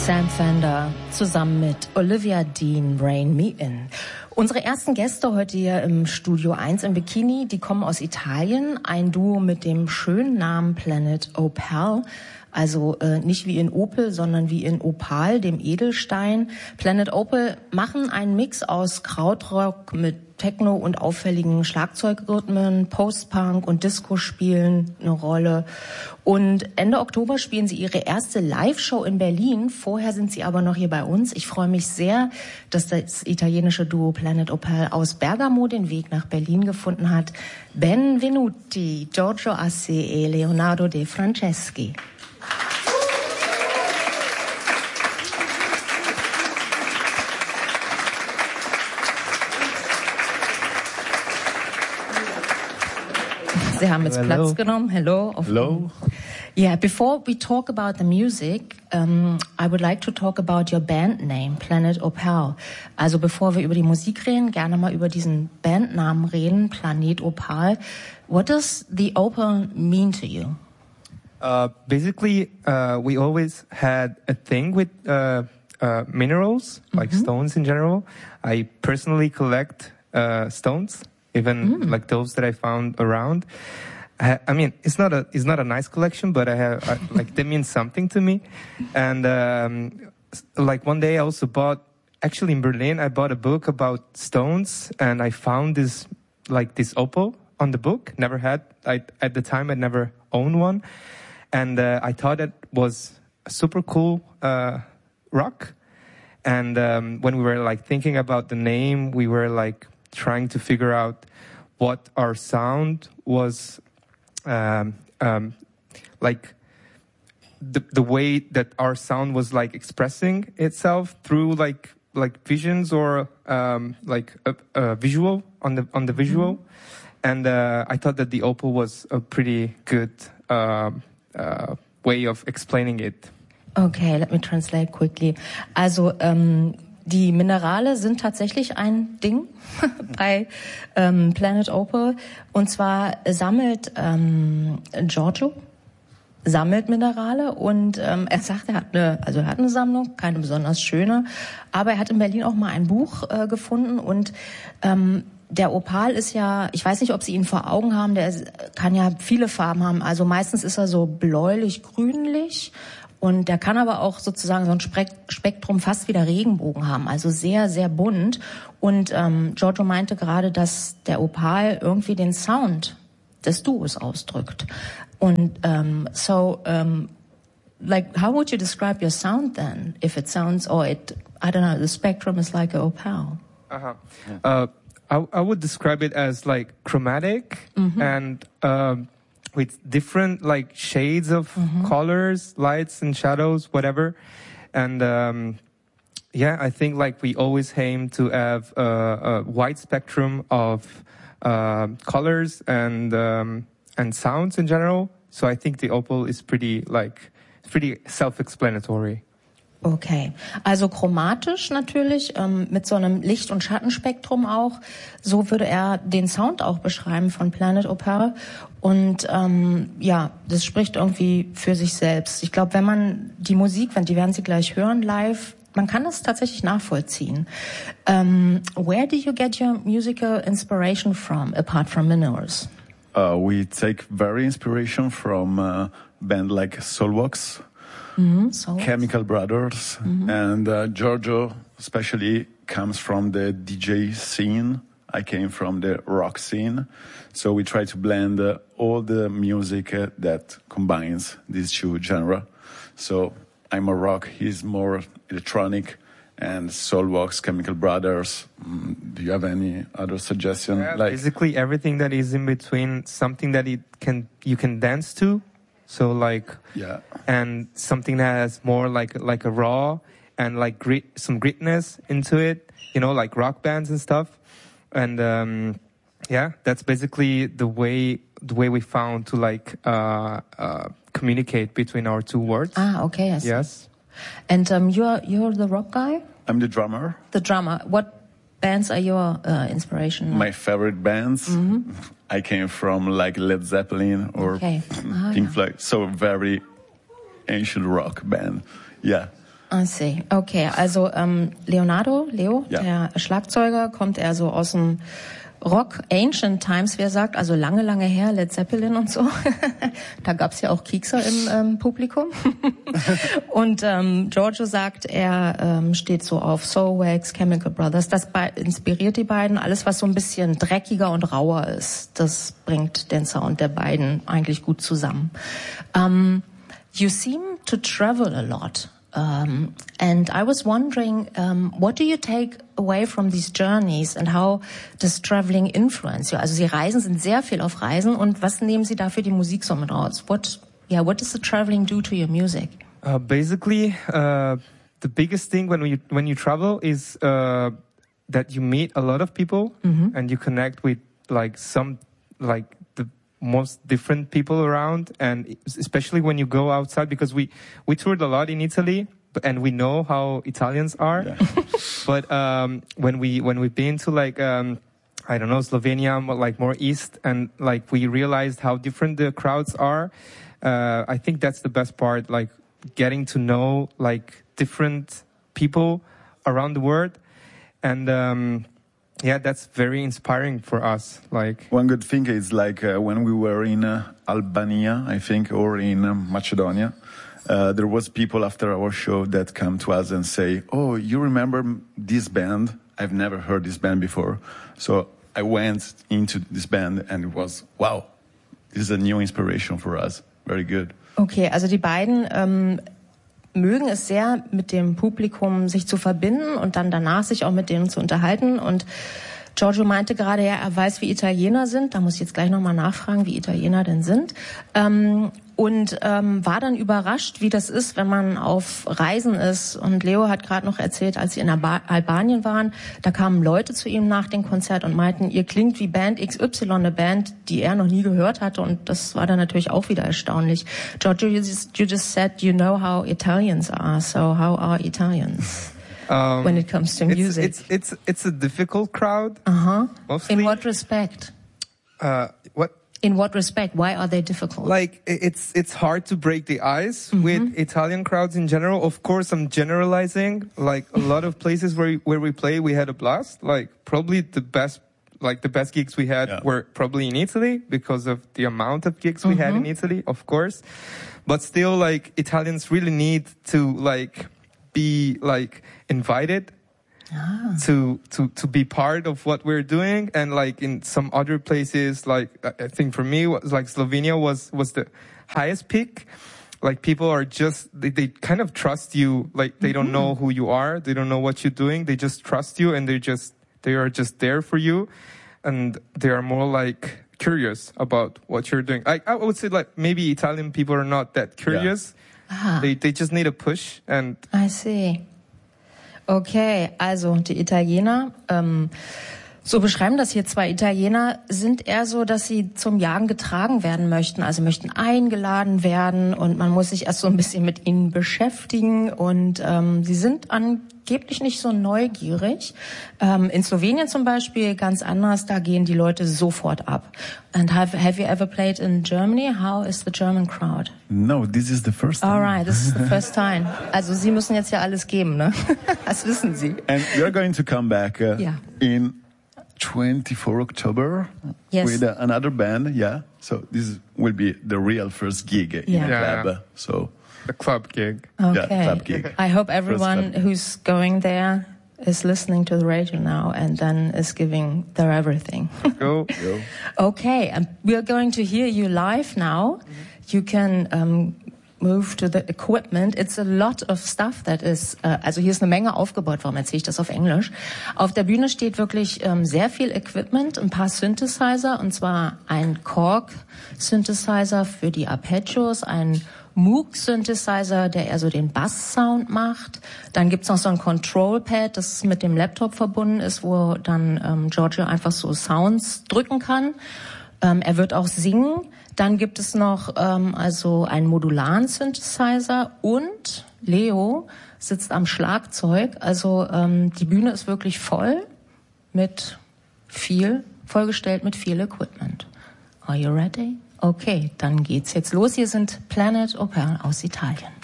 Sam Fender zusammen mit Olivia Dean, Rain Me In. Unsere ersten Gäste heute hier im Studio 1 im Bikini, die kommen aus Italien. Ein Duo mit dem schönen Namen Planet Opal. Also nicht wie in Opel, sondern wie in Opal, dem Edelstein. Planet Opal machen einen Mix aus Krautrock mit Techno und auffälligen Schlagzeugrhythmen, Post-Punk und Disco spielen eine Rolle. Und Ende Oktober spielen sie ihre erste Live-Show in Berlin. Vorher sind sie aber noch hier bei uns. Ich freue mich sehr, dass das italienische Duo Planet Opal aus Bergamo den Weg nach Berlin gefunden hat. Benvenuti, Giorgio Assi e Leonardo De Franceschi. Sie haben jetzt Platz genommen. Hello. Hello. Yeah, before we talk about the music, I would like to talk about your band name, Planet Opal. Also bevor wir über die Musik reden, gerne mal über diesen Bandnamen reden, Planet Opal. What does the opal mean to you? Basically, we always had a thing with minerals, like stones in general. I personally collect stones. Even like those that I found around. I mean, it's not a nice collection, but like they mean something to me. And like one day I also actually in Berlin, I bought a book about stones, and I found this opal on the book. Never had. At the time I never owned one, and I thought it was a super cool rock. And when we were like thinking about the name, we were like trying to figure out what our sound was, like the way that our sound was like expressing itself through like visions or like a visual on the visual, and I thought that the opal was a pretty good way of explaining it. Okay, let me translate quickly. Also die Minerale sind tatsächlich ein Ding bei Planet Opal. Und zwar sammelt Giorgio Minerale und er sagt, er hat eine Sammlung, keine besonders schöne, aber er hat in Berlin auch mal ein Buch gefunden und der Opal ist ja, ich weiß nicht, ob Sie ihn vor Augen haben, der kann ja viele Farben haben. Also meistens ist er so bläulich-grünlich. Und der kann aber auch sozusagen so ein Spektrum fast wie der Regenbogen haben, also sehr, sehr bunt. Und Giorgio meinte gerade, dass der Opal irgendwie den Sound des Duos ausdrückt. Und like, how would you describe your sound then? If it sounds, I don't know, the spectrum is like an opal. I would describe it as like chromatic and with different like shades of colors, lights and shadows, whatever. And yeah, I think like we always aim to have a wide spectrum of colors and sounds in general. So I think the opal is pretty self-explanatory. Okay, also chromatisch natürlich, mit so einem Licht- und Schattenspektrum auch. So würde er den Sound auch beschreiben von Planet Opal. Und ja, das spricht irgendwie für sich selbst. Ich glaube, wenn man die Musik, die werden Sie gleich hören live, man kann das tatsächlich nachvollziehen. Where do you get your musical inspiration from, apart from minerals? We take very inspiration from band like Soulwax. Chemical Brothers, and Giorgio especially comes from the DJ scene. I came from the rock scene, so we try to blend all the music that combines these two genres. So I'm a rock, he's more electronic, and Soulwax, Chemical Brothers. Do you have any other suggestion? Yeah, basically everything that is in between, something that you can dance to. So like, yeah, and something that has more like a raw and like some gritness into it, you know, like rock bands and stuff. And yeah, that's basically the way we found to like communicate between our two words. Ah, okay. Yes. And you're the rock guy? I'm the drummer. The drummer. What bands are your inspiration? My favorite bands. I came from like Led Zeppelin or Pink Floyd, so very ancient rock band. Yeah. I see. Okay, also Leo, der Schlagzeuger, kommt eher so aus dem Rock, Ancient Times, wer sagt, also lange, lange her, Led Zeppelin und so. Da gab's ja auch Kiekser im Publikum. Und Giorgio sagt, er steht so auf Soulwax, Chemical Brothers. Das inspiriert die beiden. Alles, was so ein bisschen dreckiger und rauer ist, das bringt den Sound der beiden eigentlich gut zusammen. You seem to travel a lot. And I was wondering, what do you take away from these journeys and how does traveling influence you? Also Sie sind sehr viel auf Reisen und was nehmen Sie da für die Musik so mit raus? What does the traveling do to your music? Basically, the biggest thing when you travel is that you meet a lot of people and you connect with the most different people around, and especially when you go outside, because we toured a lot in Italy and we know how Italians are. Yeah. But when we've been to I don't know, Slovenia, like more east, and like we realized how different the crowds are. I think that's the best part, like getting to know like different people around the world, and yeah, that's very inspiring for us. Like one good thing is like when we were in Albania, I think, or in Macedonia, there was people after our show that come to us and say, "Oh, you remember this band? I've never heard this band before." So I went into this band and it was, wow, this is a new inspiration for us. Very good. Okay, also die beiden mögen es sehr, mit dem Publikum sich zu verbinden und dann danach sich auch mit denen zu unterhalten. Und Giorgio meinte gerade, ja, er weiß, wie Italiener sind. Da muss ich jetzt gleich nochmal nachfragen, wie Italiener denn sind. Und war dann überrascht, wie das ist, wenn man auf Reisen ist. Und Leo hat gerade noch erzählt, als sie in Albanien waren, da kamen Leute zu ihm nach dem Konzert und meinten, ihr klingt wie Band XY, eine Band, die er noch nie gehört hatte. Und das war dann natürlich auch wieder erstaunlich. Giorgio, you just said you know how Italians are. So how are Italians when it comes to music? It's a difficult crowd. Mostly. In what respect? In what respect? Why are they difficult? Like, it's hard to break the ice with Italian crowds in general. Of course, I'm generalizing. Like, a lot of places where we play, we had a blast. Like, probably the best gigs we had were probably in Italy because of the amount of gigs we had in Italy, of course. But still, like, Italians really need to, like, be, like, invited to be part of what we're doing. And like in some other places, like I think for me, like Slovenia was the highest peak. Like people are just, they kind of trust you. Like they don't know who you are. They don't know what you're doing. They just trust you and they are just there for you. And they are more like curious about what you're doing. I would say like maybe Italian people are not that curious. Yeah. They just need a push and. I see. Okay, also die Italiener, so beschreiben das hier zwei Italiener, sind eher so, dass sie zum Jagen getragen werden möchten, also möchten eingeladen werden und man muss sich erst so ein bisschen mit ihnen beschäftigen und sie sind angeblich nicht so neugierig. In Slowenien zum Beispiel ganz anders, da gehen die Leute sofort ab. And have you ever played in Germany? How is the German crowd? No, this is the first time. All right, this is the first time. Also Sie müssen jetzt ja alles geben, ne? Das wissen Sie. And we are going to come back in 24 October with another band. Yeah, so this will be the real first gig in the club. So the club gig. Okay. Yeah, club gig. I hope everyone who's going there is listening to the radio now and then is giving their everything. Go. Okay, we are going to hear you live now. You can move to the equipment. It's a lot of stuff that is, also hier ist eine Menge aufgebaut, warum erzähle ich das auf Englisch? Auf der Bühne steht wirklich sehr viel Equipment, ein paar Synthesizer, und zwar ein Korg-Synthesizer für die Arpeggios, ein Moog-Synthesizer, der eher so den Bass-Sound macht. Dann gibt's noch so ein Control-Pad, das mit dem Laptop verbunden ist, wo dann Giorgio einfach so Sounds drücken kann. Er wird auch singen. Dann gibt es noch also einen modularen Synthesizer und Leo sitzt am Schlagzeug. Also die Bühne ist wirklich vollgestellt mit viel Equipment. Are you ready? Okay, dann geht's jetzt los. Hier sind Planet Opera aus Italien.